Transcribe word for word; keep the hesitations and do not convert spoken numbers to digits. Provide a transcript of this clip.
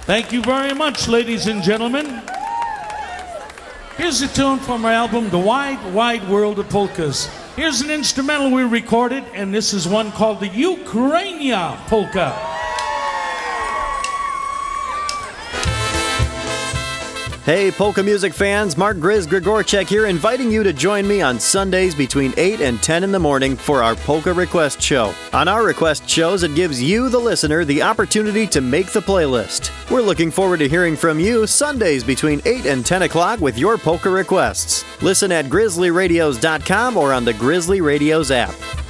Thank you very much, ladies and gentlemen. Here's a tune from our album, The Wide, Wide World of Polkas. Here's an instrumental we recorded, and this is one called the Ukrainia Polka. Hey, polka music fans, Mark Grizz Grigorchek here, inviting you to join me on Sundays between eight and ten in the morning for our Polka Request Show. On our request shows, it gives you, the listener, the opportunity to make the playlist. We're looking forward to hearing from you Sundays between eight and ten o'clock with your polka requests. Listen at grizzly radios dot com or on the Grizzly Radios app.